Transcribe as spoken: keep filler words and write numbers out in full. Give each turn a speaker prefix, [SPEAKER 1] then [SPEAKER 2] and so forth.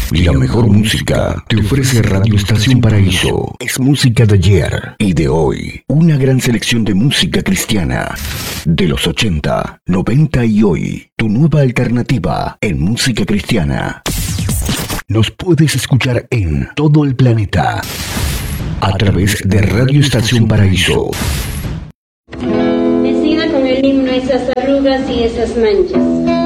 [SPEAKER 1] La mejor música te ofrece Radio Estación Paraíso. Es música de ayer y de hoy. Una gran selección de música cristiana. De los ochenta, noventa y hoy. Tu nueva alternativa en música cristiana. Nos puedes escuchar en todo el planeta a través de Radio Estación Paraíso.
[SPEAKER 2] Vecina con el himno Esas arrugas y esas manchas.